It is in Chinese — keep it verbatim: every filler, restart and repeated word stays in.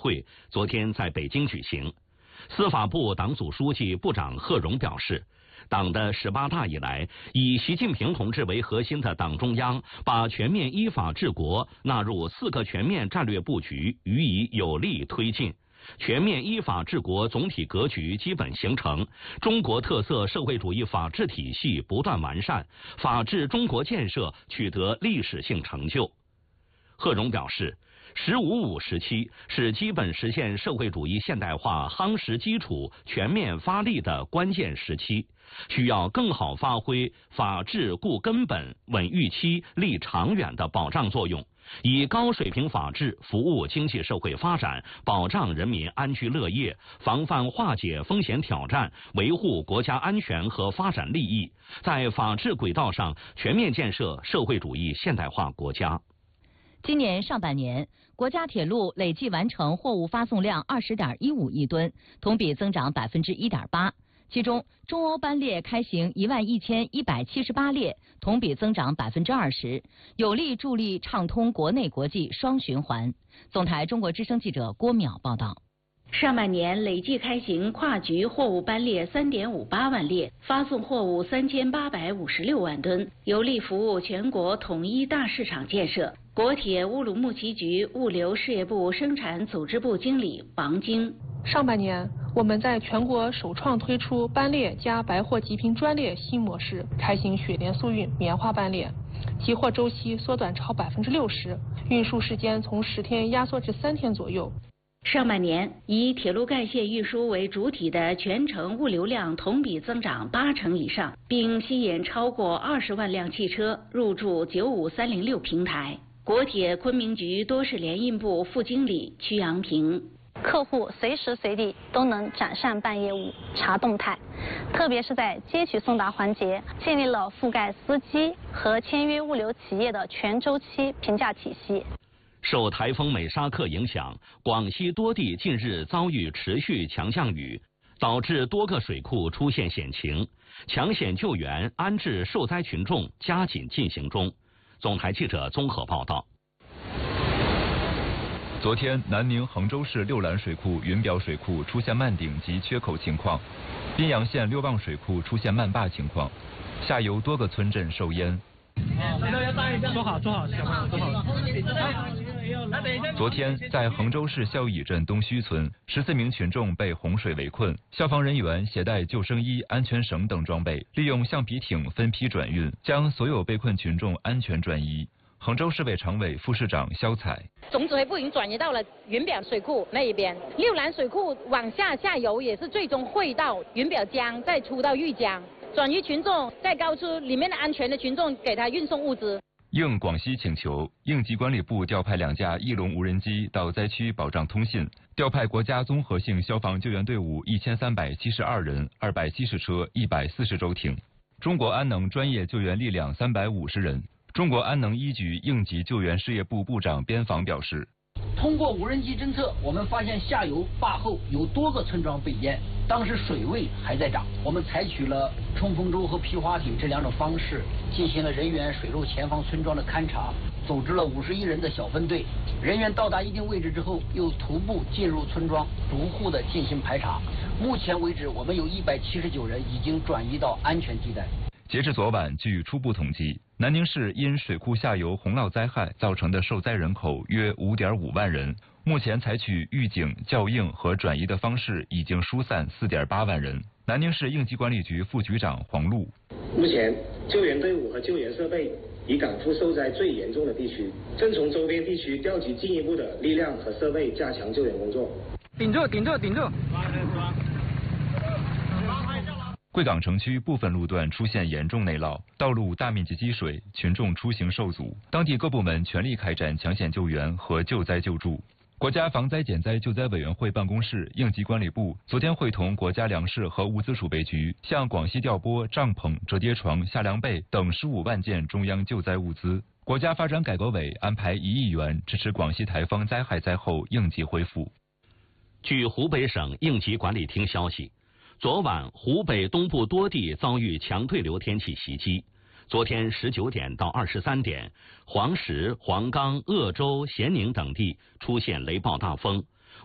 会昨天在北京举行。司法部党组书记、部长贺荣表示，党的十八大以来，以习近平同志为核心的党中央把全面依法治国纳入四个全面战略布局，予以有力推进。全面依法治国总体格局基本形成，中国特色社会主义法治体系不断完善，法治中国建设取得历史性成就。贺荣表示，十五五时期是基本实现社会主义现代化夯实基础、全面发力的关键时期，需要更好发挥法治固根本、稳预期、立长远的保障作用，以高水平法治服务经济社会发展，保障人民安居乐业，防范化解风险挑战，维护国家安全和发展利益，在法治轨道上全面建设社会主义现代化国家。 今年上半年，国家铁路累计完成货物发送量二十点一五亿吨，同比增长百分之一点八。其中，中欧班列开行一万一千一百七十八列，同比增长百分之二十，有力助力畅通国内国际双循环。总台中国之声记者郭淼报道。 上半年累计开行跨局货物班列三点五八万列，发送货物三千八百五十六万吨，有力服务全国统一大市场建设。国铁乌鲁木齐局物流事业部生产组织部经理王晶： 上半年，我们在全国首创推出班列加白货极品专列新模式，开行雪莲速运棉花班列，提货周期缩短超百分之六十，运输时间从十天压缩至三天左右。 上半年，以铁路干线运输为主体的全程物流量同比增长八成以上，并吸引超过二十万辆汽车入驻九五三零六平台。国铁昆明局多事联运部副经理曲阳平： 客户随时随地都能展善办业务、查动态，特别是在接取送达环节，建立了覆盖司机和签约物流企业的全周期评价体系。 受台风美沙克影响，广西多地近日遭遇持续强降雨，导致多个水库出现险情，抢险救援、安置受灾群众加紧进行中。总台记者综合报道。 昨天，南宁衡州市六兰水库云表水库出现漫顶及缺口情况，宾阳县六旺水库出现漫坝情况，下游多个村镇受淹。 坐好，坐好，小朋友坐好。 昨天，在衡州市孝义镇东圩村，十四名群众被洪水围困，消防人员携带救生衣、安全绳等装备，利用橡皮艇分批转运，将所有被困群众安全转移。衡州市委常委、副市长肖彩： 总指挥部已经转移到了云表水库那一边，六兰水库往下下游也是最终汇到云表江，再出到玉江。转移群众，在高处里面的安全的群众给他运送物资。 应广西请求，应急管理部调派两架翼龙无人机到灾区保障通信，调派国家综合性消防救援队伍一千三百七十二人、二百七十车、一百四十舟艇，中国安能专业救援力量三百五十人。中国安能一局应急救援事业部部长边防表示， 通过无人机侦测，我们发现下游坝后有多个村庄被淹，当时水位还在涨，我们采取了冲锋舟和皮划艇这两种方式，进行了人员水陆前方村庄的勘察，组织了五十一人的小分队，人员到达一定位置之后，又徒步进入村庄，逐户的进行排查。目前为止，我们有一百七十九人已经转移到安全地带。 截至昨晚，据初步统计，南宁市因水库下游洪涝灾害造成的受灾人口约 五点五万人，目前采取预警、校应和转移的方式，已经疏散 四点八万人。南宁市应急管理局副局长黄璐： 目前救援队伍和救援设备已赶赴受灾最严重的地区，正从周边地区调集进一步的力量和设备，加强救援工作。 顶住，顶住，顶住！ 贵港城区部分路段出现严重内涝，道路大面积积水，群众出行受阻。当地各部门全力开展抢险救援和救灾救助。国家防灾减灾救灾委员会办公室、应急管理部昨天会同国家粮食和物资储备局，向广西调拨帐篷、折叠床、夏凉被等十五万件中央救灾物资。国家发展改革委安排一亿元支持广西台风灾害灾后应急恢复。 据湖北省应急管理厅消息，昨晚，湖北东部多地遭遇强对流天气袭击。昨天十九点到二十三点，黄石、黄冈、鄂州、咸宁等地出现雷暴大风，